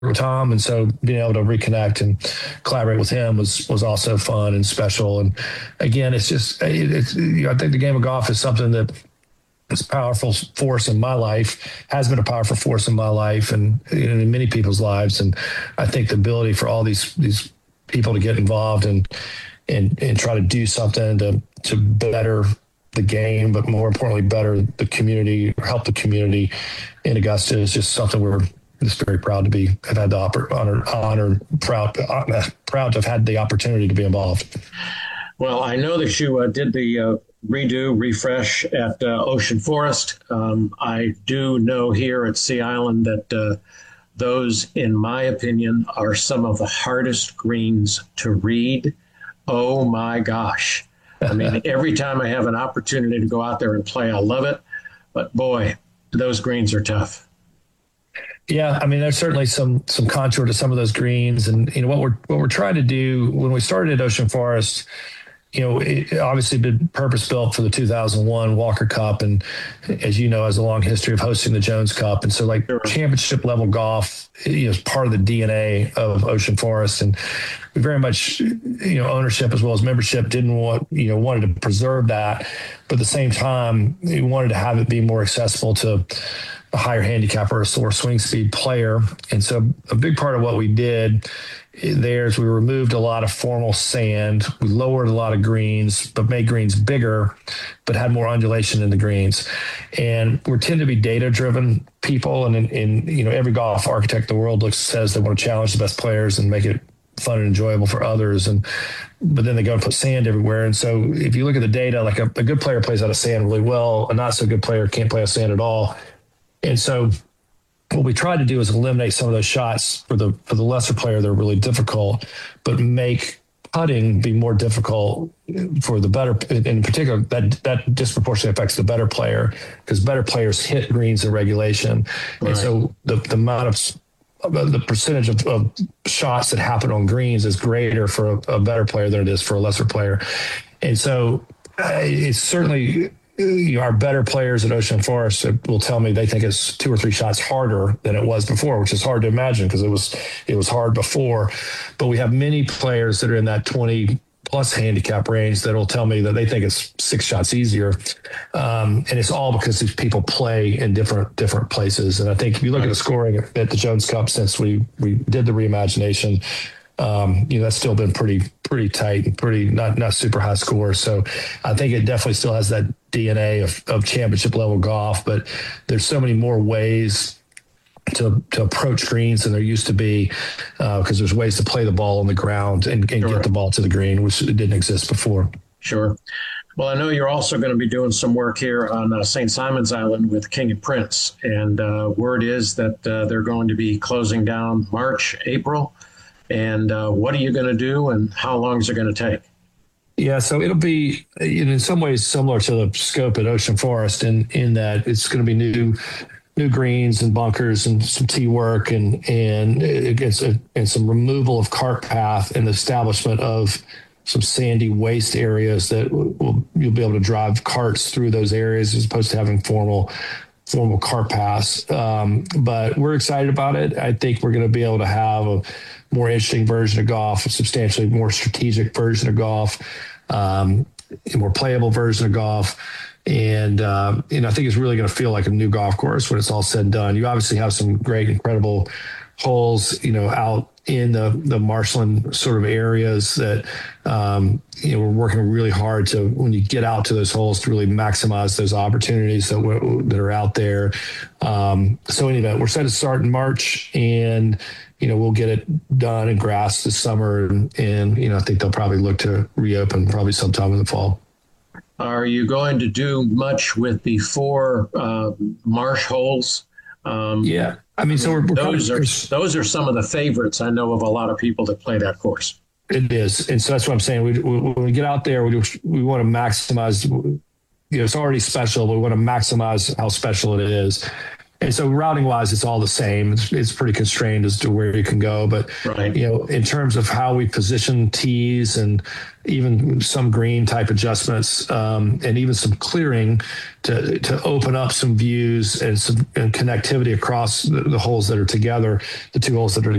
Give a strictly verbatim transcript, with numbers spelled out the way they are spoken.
with Tom, and so being able to reconnect and collaborate with him was was also fun and special. And again, it's just it's, you know, I think the game of golf is something that is a powerful force in my life, has been a powerful force in my life, and, and in many people's lives. And I think the ability for all these these people to get involved and and and try to do something to to better the game, but more importantly, better the community, or help the community in Augusta is just something we're just very proud to be, have had the honor, honor, proud, uh, proud to have had the opportunity to be involved. Well, I know that you uh, did the uh, redo, refresh at uh, Ocean Forest. Um, I do know here at Sea Island that uh, those, in my opinion, are some of the hardest greens to read. Oh my gosh. I mean, every time I have an opportunity to go out there and play, I love it. But boy, those greens are tough. Yeah, I mean, there's certainly some some contour to some of those greens, and you know what we're what we're trying to do when we started at Ocean Forest. You know, it obviously been purpose built for the two thousand one Walker Cup, and as you know, has a long history of hosting the Jones Cup, and so like sure. championship level golf, you know, is part of the D N A of Ocean Forest, and we very much, you know, ownership as well as membership didn't want, you know, wanted to preserve that, but at the same time, we wanted to have it be more accessible to a higher handicap or a slower swing speed player. And so a big part of what we did there is we removed a lot of formal sand. We lowered a lot of greens, but made greens bigger, but had more undulation in the greens. And we tend to be data-driven people. And, in, in you know, every golf architect in the world looks says they want to challenge the best players and make it fun and enjoyable for others. And but then they go and put sand everywhere. And so if you look at the data, like a, a good player plays out of sand really well. A not so good player can't play out of sand at all. And so what we tried to do is eliminate some of those shots for the for the lesser player that are really difficult, but make putting be more difficult for the better. In particular, that that disproportionately affects the better player because better players hit greens in regulation. Right. And so the, the amount of the percentage of, of shots that happen on greens is greater for a, a better player than it is for a lesser player. And so uh, it's certainly... You know, our better players at Ocean Forest will tell me they think it's two or three shots harder than it was before, which is hard to imagine because it was it was hard before. But we have many players that are in that twenty plus handicap range that will tell me that they think it's six shots easier, um, and it's all because these people play in different different places. And I think if you look at the scoring at the Jones Cup since we we did the reimagination. Um, you know, that's still been pretty, pretty tight and pretty not, not super high scores. So I think it definitely still has that D N A of, of championship level golf, but there's so many more ways to, to approach greens than there used to be because uh, there's ways to play the ball on the ground and, and sure. get the ball to the green, which didn't exist before. Sure. Well, I know you're also going to be doing some work here on uh, Saint Simon's Island with King and Prince. And uh, word is that uh, they're going to be closing down March, April. And uh, what are you going to do and how long is it going to take? Yeah, so it'll be in some ways similar to the scope at Ocean Forest in, in that it's going to be new new greens and bunkers and some tee work and and it gets a, and some removal of cart path and the establishment of some sandy waste areas that will you'll be able to drive carts through those areas as opposed to having formal formal cart paths. Um, but we're excited about it. I think we're going to be able to have a more interesting version of golf, a substantially more strategic version of golf, um, a more playable version of golf. And, uh, and I think it's really going to feel like a new golf course when it's all said and done. You obviously have some great, incredible holes, you know, out in the, the marshland sort of areas that, um, you know, we're working really hard to, when you get out to those holes, to really maximize those opportunities that, that are out there. Um, so anyway, we're set to start in March and, you know, we'll get it done and grass this summer. And, and, you know, I think they'll probably look to reopen probably sometime in the fall. Are you going to do much with the four uh, marsh holes? Um, yeah. I mean, so we're, we're those probably, are those are some of the favorites I know of a lot of people that play that course. It is. And so that's what I'm saying. We, we, when we get out there, we, we want to maximize, you know, it's already special, but we want to maximize how special it is. And so routing wise, it's all the same. It's, it's pretty constrained as to where you can go. But, right. you know, in terms of how we position tees and even some green type adjustments, um, and even some clearing to to open up some views and some and connectivity across the, the holes that are together, the two holes that are